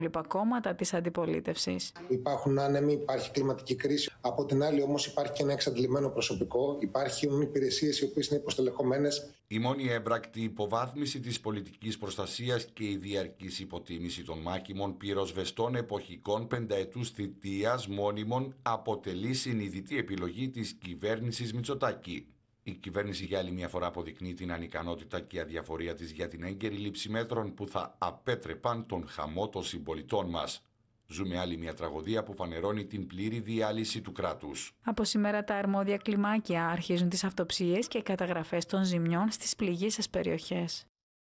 υπόλοιπα κόμματα της αντιπολίτευσης. Υπάρχουν άνεμοι, υπάρχει κλιματική κρίση. Από την άλλη, όμως, υπάρχει και ένα εξαντλημένο προσωπικό. Υπάρχουν υπηρεσίες οι οποίες είναι υποστελεχωμένες. Η μόνη έμπρακτη υποβάθμιση της πολιτικής προστασίας και η διαρκής υποτίμηση των μάκημων πυροσβεστών εποχικών πενταετούς θητείας μόνιμων αποτελεί συνειδητή επιλογή της κυβέρνησης Μητσοτάκη. Η κυβέρνηση για άλλη μια φορά αποδεικνύει την ανικανότητα και αδιαφορία της για την έγκαιρη λήψη μέτρων που θα απέτρεπαν τον χαμό των συμπολιτών μας. Ζούμε άλλη μια τραγωδία που φανερώνει την πλήρη διάλυση του κράτους. Από σήμερα τα αρμόδια κλιμάκια αρχίζουν τις αυτοψίες και καταγραφές των ζημιών στις πληγείσες περιοχές.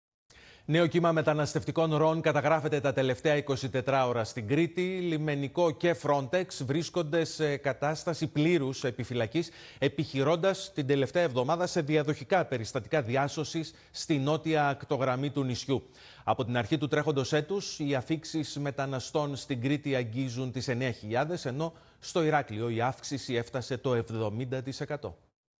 Νέο κύμα μεταναστευτικών ροών καταγράφεται τα τελευταία 24 ώρα στην Κρήτη. Λιμενικό και Frontex βρίσκονται σε κατάσταση πλήρους επιφυλακής, επιχειρώντας την τελευταία εβδομάδα σε διαδοχικά περιστατικά διάσωσης στη νότια ακτογραμμή του νησιού. Από την αρχή του τρέχοντος έτους, οι αφίξεις μεταναστών στην Κρήτη αγγίζουν τις 9.000, ενώ στο Ηράκλειο η αύξηση έφτασε το 70%.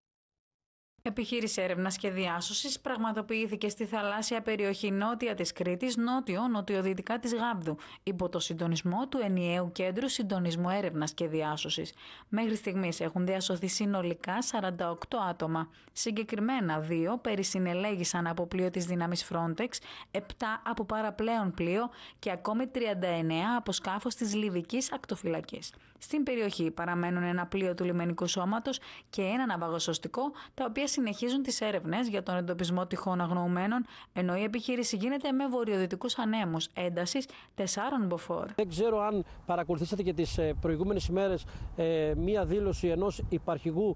Επιχείρηση έρευνας και διάσωσης πραγματοποιήθηκε στη θαλάσσια περιοχή νότια της Κρήτης, νότιο-νοτιοδυτικά της Γάβδου, υπό το συντονισμό του Ενιαίου Κέντρου Συντονισμού Έρευνας και Διάσωσης. Μέχρι στιγμής έχουν διασωθεί συνολικά 48 άτομα. Συγκεκριμένα 2 περισυνελέγησαν από πλοίο της δύναμης Frontex, 7 από παραπλέον πλοίο και ακόμη 39 από σκάφος της Λιβικής Ακτοφυλακής. Στην περιοχή παραμένουν ένα πλοίο του λιμενικού σώματος και ένα ναυαγοσωστικό, τα οποία συνεχίζουν τις έρευνες για τον εντοπισμό τυχών αγνοωμένων, ενώ η επιχείρηση γίνεται με βορειοδυτικούς ανέμους έντασης 4 μποφόρ. Δεν ξέρω αν παρακολουθήσατε και τις προηγούμενες ημέρες μία δήλωση ενός υπαρχηγού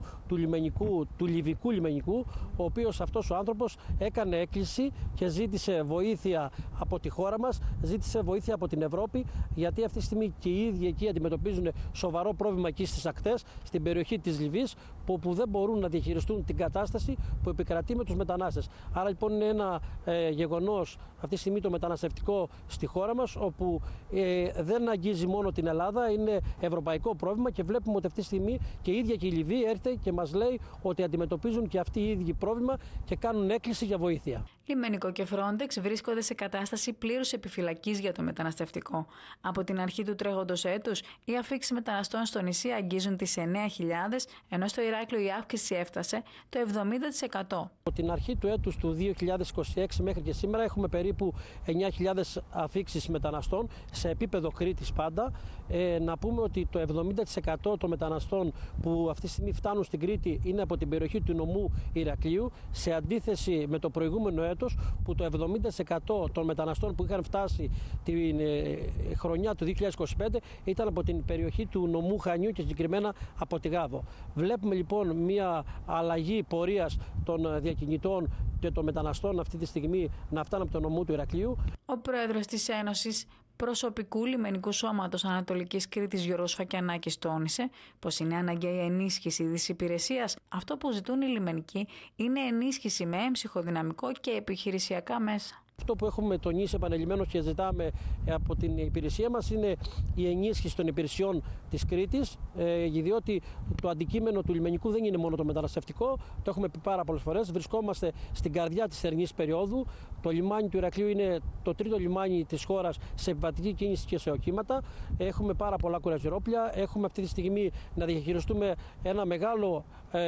του Λιβικού λιμενικού, ο οποίος αυτός ο άνθρωπος έκανε έκκληση και ζήτησε βοήθεια από τη χώρα μας, ζήτησε βοήθεια από την Ευρώπη, γιατί αυτή τη στιγμή και οι ίδιοι εκεί αντιμετωπίζουν σοβαρό πρόβλημα εκεί στις ακτές, στην περιοχή της Λιβύης, που δεν μπορούν να διαχειριστούν την κατάσταση που επικρατεί με τους μετανάστες. Άρα λοιπόν είναι ένα γεγονός αυτή τη στιγμή το μεταναστευτικό στη χώρα μας, όπου δεν αγγίζει μόνο την Ελλάδα, είναι ευρωπαϊκό πρόβλημα και βλέπουμε ότι αυτή τη στιγμή και η ίδια και η Λιβύη έρχεται και μας λέει ότι αντιμετωπίζουν και αυτοί οι ίδιοι πρόβλημα και κάνουν έκκληση για βοήθεια. Λιμενικό και Frontex βρίσκονται σε κατάσταση πλήρους επιφυλακής για το μεταναστευτικό. Από την αρχή του τρέχοντος έτους, οι αφίξεις μεταναστών στο νησί αγγίζουν τις 9.000, ενώ στο Ηράκλειο η αύξηση έφτασε το 70%. Από την αρχή του έτους του 2026 μέχρι και σήμερα έχουμε περίπου 9.000 αφίξεις μεταναστών σε επίπεδο Κρήτης πάντα. Να πούμε ότι το 70% των μεταναστών που αυτή τη στιγμή φτάνουν στην Κρήτη είναι από την περιοχή του νομού Ηρακλείου, σε αντίθεση με το προηγούμενο έτος που το 70% των μεταναστών που είχαν φτάσει την χρονιά του 2025 ήταν από την περιοχή του νομού Χανιού και συγκεκριμένα από τη Γάβο. Βλέπουμε λοιπόν μια αλλαγή πορείας των διακινητών και των μεταναστών αυτή τη στιγμή να φτάνουν από το νομό του Ηρακλείου. Ο πρόεδρος της Ένωσης Προσωπικού Λιμενικού Σώματος Ανατολικής Κρήτης, Γιώργος Φακιανάκης, τόνισε πως είναι αναγκαία η ενίσχυση της υπηρεσίας. Αυτό που ζητούν οι λιμενικοί είναι ενίσχυση με έμψυχο δυναμικό και επιχειρησιακά μέσα. Αυτό που έχουμε τονίσει επανειλημμένως και ζητάμε από την υπηρεσία μας είναι η ενίσχυση των υπηρεσιών της Κρήτης, διότι το αντικείμενο του λιμενικού δεν είναι μόνο το μεταναστευτικό, το έχουμε πει πάρα πολλές φορές. Βρισκόμαστε στην καρδιά της θερινής περίοδου. Το λιμάνι του Ηρακλείου είναι το τρίτο λιμάνι της χώρας σε επιβατική κίνηση και σε οχήματα. Έχουμε πάρα πολλά κουραζιερόπλια. Έχουμε αυτή τη στιγμή να διαχειριστούμε ένα μεγάλο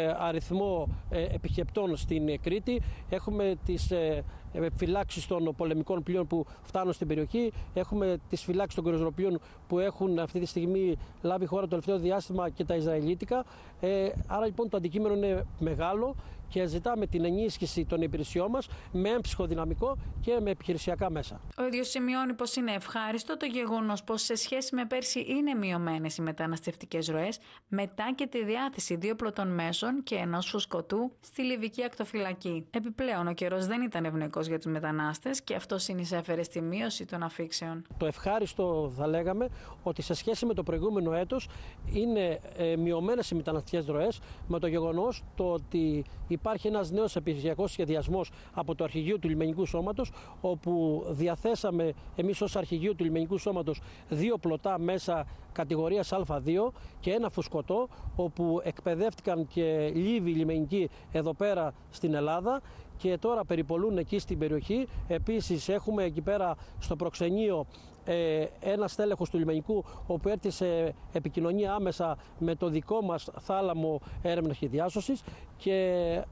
αριθμό επισκεπτών στην Κρήτη. Έχουμε τις φυλάξεις των πολεμικών πλοίων που φτάνουν στην περιοχή. Έχουμε τις φυλάξεις των κρουαζιεροπλοίων που έχουν αυτή τη στιγμή λάβει χώρα το τελευταίο διάστημα και τα Ισραηλίτικα. Άρα λοιπόν το αντικείμενο είναι μεγάλο και ζητάμε την ενίσχυση των υπηρεσιών μας με έμψυχο δυναμικό και με επιχειρησιακά μέσα. Ο ίδιος σημειώνει πως είναι ευχάριστο το γεγονός πως σε σχέση με πέρσι είναι μειωμένες οι μεταναστευτικές ροές, μετά και τη διάθεση 2 πλωτών μέσων και ενός φουσκωτού στη Λιβική Ακτοφυλακή. Επιπλέον, ο καιρός δεν ήταν ευνοϊκός για τους μετανάστες και αυτό συνεισέφερε στη μείωση των αφίξεων. Το ευχάριστο θα λέγαμε ότι σε σχέση με το προηγούμενο έτος είναι μειωμένες οι μεταναστευτικές ροές, με το γεγονός ότι υπάρχει ένας νέος επιχειρησιακός σχεδιασμός από το Αρχηγείο του Λιμενικού Σώματος, όπου διαθέσαμε εμείς ως Αρχηγείο του Λιμενικού Σώματος 2 πλωτά μέσα κατηγορίας Α2 και ένα φουσκωτό, όπου εκπαιδεύτηκαν και Λίβοι λιμενικοί εδώ πέρα στην Ελλάδα και τώρα περιπολούν εκεί στην περιοχή. Επίσης έχουμε εκεί πέρα στο προξενείο ένα στέλεχος του λιμενικού, όπου έρθει σε επικοινωνία άμεσα με το δικό μας θάλαμο έρευνας και διάσωσης, και